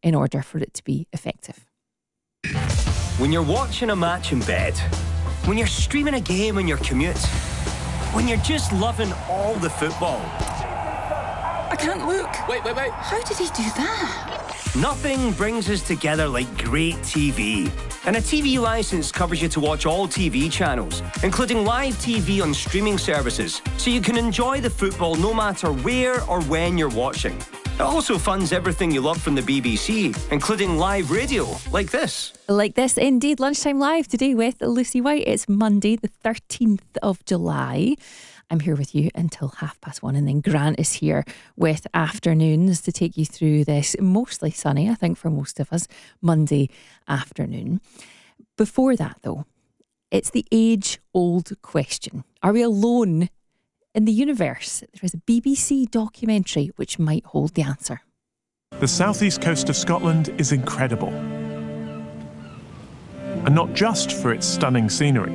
in order for it to be effective. When you're watching a match in bed, when you're streaming a game on your commute, when you're just loving all the football. I can't look. Wait. How did he do that? Nothing brings us together like great TV. And a TV licence covers you to watch all TV channels, including live TV on streaming services, so you can enjoy the football no matter where or when you're watching. It also funds everything you love from the BBC, including live radio, like this. Like this, indeed. Lunchtime Live today with Lucy White. It's Monday, the 13th of July. I'm here with you until 1:30, and then Grant is here with Afternoons to take you through this mostly sunny, I think for most of us, Monday afternoon. Before that though, it's the age-old question. Are we alone in the universe? There is a BBC documentary which might hold the answer. The southeast coast of Scotland is incredible. And not just for its stunning scenery.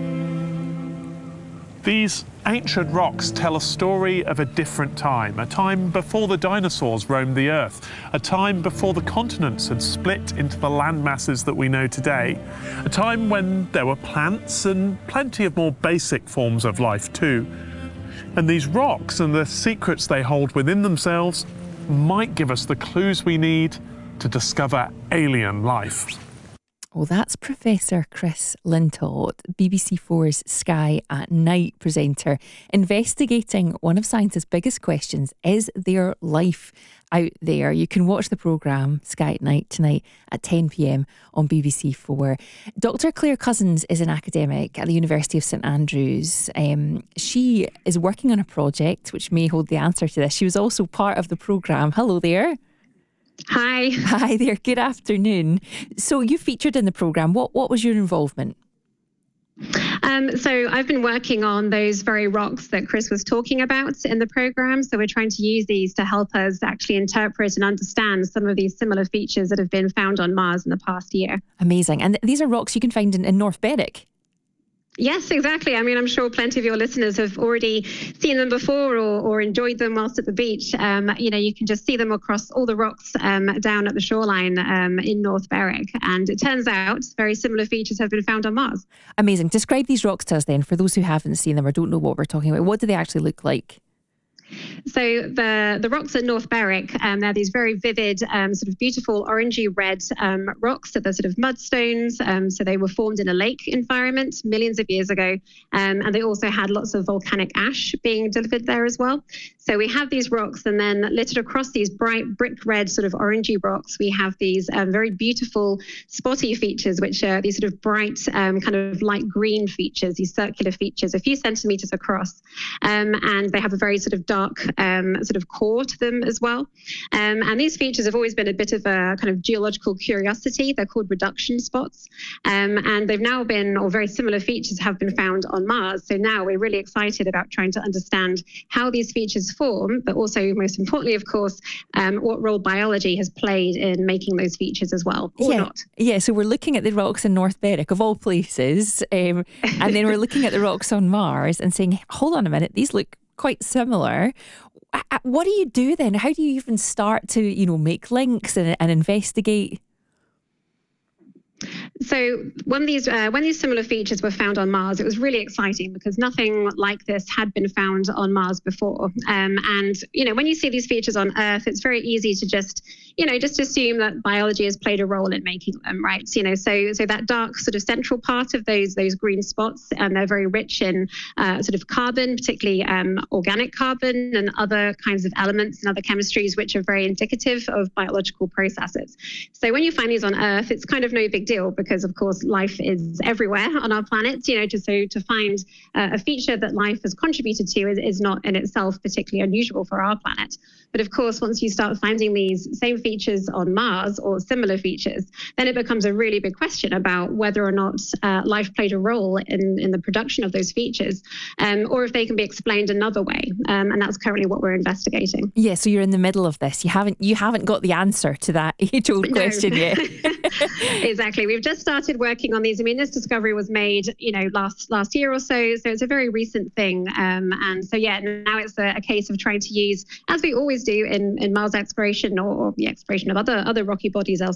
These ancient rocks tell a story of a different time, a time before the dinosaurs roamed the earth, a time before the continents had split into the land masses that we know today, a time when there were plants and plenty of more basic forms of life too. And these rocks and the secrets they hold within themselves might give us the clues we need to discover alien life. Well, that's Professor Chris Lintott, BBC4's Sky at Night presenter, investigating one of science's biggest questions. Is there life out there? You can watch the programme Sky at Night tonight at 10 p.m. on BBC4. Dr. Claire Cousins is an academic at the University of St Andrews. She is working on a project which may hold the answer to this. She was also part of the programme. Hello there. Hi. Hi there. Good afternoon. So you featured in the programme. What was your involvement? So I've been working on those very rocks that Chris was talking about in the programme. So we're trying to use these to help us actually interpret and understand some of these similar features that have been found on Mars in the past year. Amazing. And these are rocks you can find in North Berwick. Yes, exactly. I mean, I'm sure plenty of your listeners have already seen them before or enjoyed them whilst at the beach. You can just see them across all the rocks down at the shoreline in North Berwick. And it turns out very similar features have been found on Mars. Amazing. Describe these rocks to us then, for those who haven't seen them or don't know what we're talking about. What do they actually look like? So the rocks at North Berwick, they're these very vivid, sort of beautiful orangey red rocks. So they're sort of mudstones. So they were formed in a lake environment millions of years ago. And they also had lots of volcanic ash being delivered there as well. So we have these rocks, and then littered across these bright brick red sort of orangey rocks, we have these very beautiful spotty features, which are these sort of bright kind of light green features, these circular features, a few centimetres across. And they have a very sort of dark sort of core to them as well. And these features have always been a bit of a kind of geological curiosity. They're called reduction spots. And they've now been, or very similar features have been found on Mars. So now we're really excited about trying to understand how these features form, but also most importantly, of course, what role biology has played in making those features as well, or not. Yeah, so we're looking at the rocks in North Berwick, of all places, and then we're looking at the rocks on Mars and saying, hold on a minute, these look quite similar. What do you do then? How do you even start to, make links and investigate? So when these similar features were found on Mars, it was really exciting because nothing like this had been found on Mars before. And when you see these features on Earth, it's very easy to just assume that biology has played a role in making them, right? So that dark sort of central part of those green spots, and they're very rich in sort of carbon, particularly organic carbon and other kinds of elements and other chemistries, which are very indicative of biological processes. So when you find these on Earth, it's kind of no big deal because, of course, life is everywhere on our planet. To find a feature that life has contributed to is not in itself particularly unusual for our planet. But of course, once you start finding these same features on Mars or similar features, then it becomes a really big question about whether or not life played a role in the production of those features, or if they can be explained another way. And that's currently what we're investigating. Yeah, so you're in the middle of this. You haven't got the answer to that age-old question yet. Exactly. We've just started working on these. I mean, this discovery was made, last year or so. So it's a very recent thing. And so, now it's a case of trying to use, as we always do in Mars exploration or the exploration of other rocky bodies elsewhere,